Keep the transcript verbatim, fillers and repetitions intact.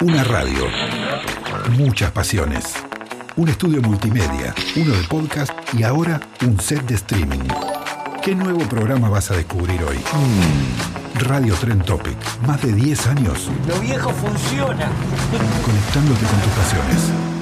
Una radio, muchas pasiones, un estudio multimedia, uno de podcast y ahora un set de streaming. ¿Qué nuevo programa vas a descubrir hoy? Mm, Radio Trend Topic, más de diez años. Lo viejo funciona. Conectándote con tus pasiones.